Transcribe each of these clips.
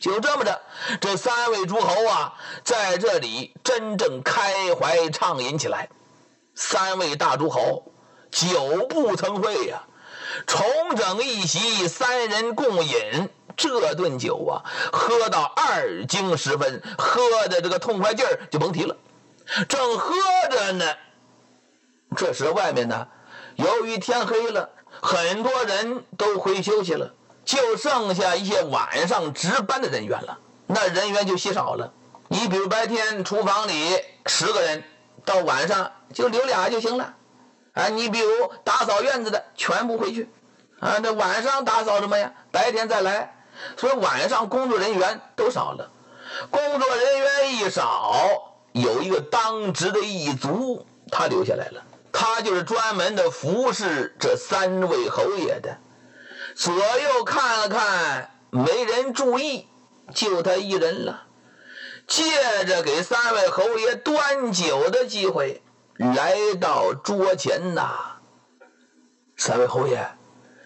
就这么着，这3位诸侯啊，在这里真正开怀畅饮起来。3位大诸侯久不曾会呀，重整一席，3人共饮。这顿酒啊，喝到2更时分，喝的这个痛快劲儿就甭提了。正喝着呢，这时外面呢，由于天黑了，很多人都回休息了，就剩下一些晚上值班的人员了，那人员就稀少了。你比如白天厨房里10个人，到晚上就留俩就行了啊。你比如打扫院子的全部回去啊，这晚上打扫什么呀？白天再来。所以晚上工作人员都少了，工作人员一少，有一个当值的一族，他留下来了，他就是专门的服侍这3位侯爷的。左右看了看，没人注意，就他一人了。借着给3位侯爷端酒的机会，来到桌前呐。3位侯爷，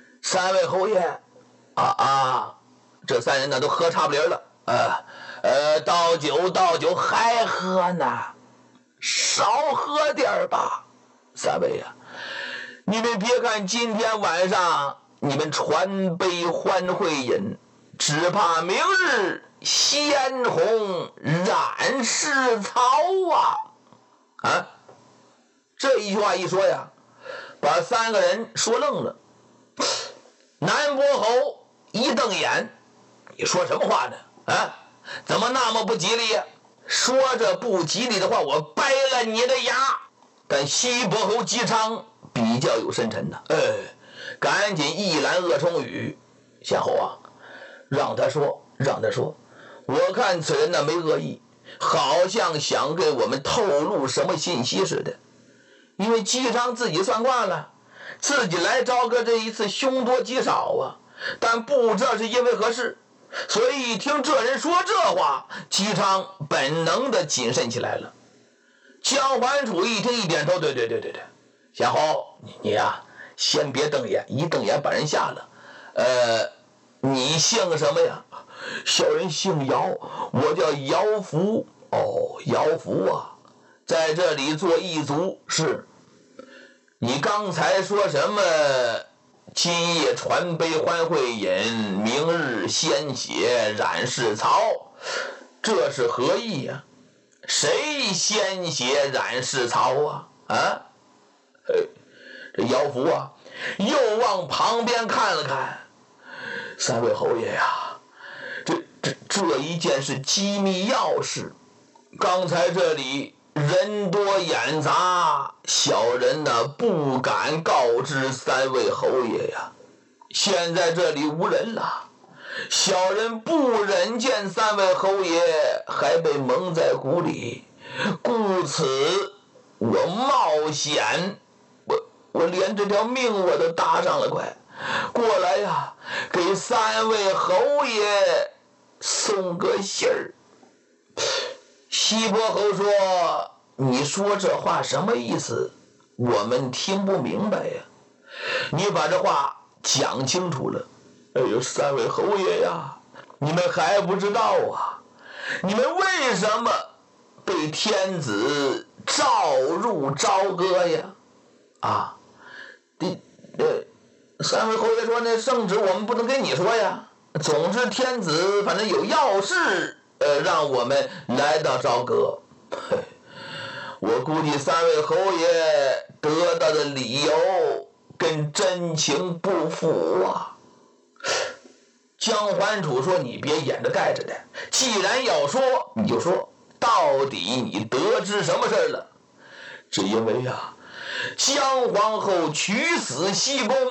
这3人呢都喝差不离了，倒酒还喝呢，少喝点吧。3位呀，你们别看今天晚上你们传杯欢会饮，只怕明日鲜红染世草啊！这一句话一说呀，把3个人说愣了。南伯侯一瞪眼，你说什么话呢？啊，怎么那么不吉利呀？说这不吉利的话，我掰了你的牙。但西伯侯姬昌比较有深沉呐，赶紧一拦鄂冲宇，先侯啊，让他说，我看此人呢没恶意，好像想给我们透露什么信息似的。因为姬昌自己算卦了，自己来朝歌这一次凶多吉少啊，但不知道是因为何事，所以一听这人说这话，姬昌本能的谨慎起来了。姜桓楚一听一点头，对，先侯你呀，先别瞪眼，一瞪眼把人吓了。你姓什么呀？小人姓姚，我叫姚福。姚福啊，在这里做一族。是，你刚才说什么？今夜传杯欢会饮，明日鲜血染世草，这是何意呀？谁鲜血染世草啊？这姚福啊，又往旁边看了看。3位侯爷呀，这一件是机密要事，刚才这里人多眼杂，小人呢不敢告知3位侯爷呀。现在这里无人了，小人不忍见3位侯爷还被蒙在鼓里，故此我冒险，我连这条命我都搭上了，快过来呀，给3位侯爷送个信儿。西伯侯说，你说这话什么意思？我们听不明白呀，你把这话讲清楚了。3位侯爷呀，你们还不知道啊，你们为什么被天子召入朝歌呀？3位侯爷说，那圣旨我们不能跟你说呀，总之天子反正有要事，让我们来到朝歌。我估计3位侯爷得到的理由跟真情不符啊。姜桓楚说，你别掩着盖着的，既然要说你就说，到底你得知什么事了？只因为姜皇后娶死西宫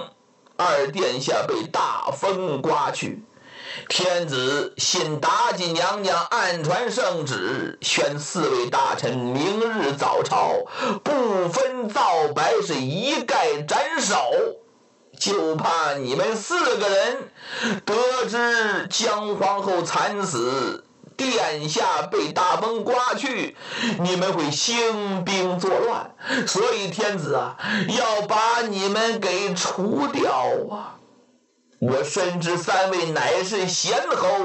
，2殿下被大风刮去，天子信妲己娘娘暗传圣旨，宣4位大臣明日早朝，不分皂白，是一概斩首。就怕你们4个人得知姜皇后惨死，殿下被大风刮去，你们会兴兵作乱，所以天子要把你们给除掉啊。我深知3位乃是贤侯，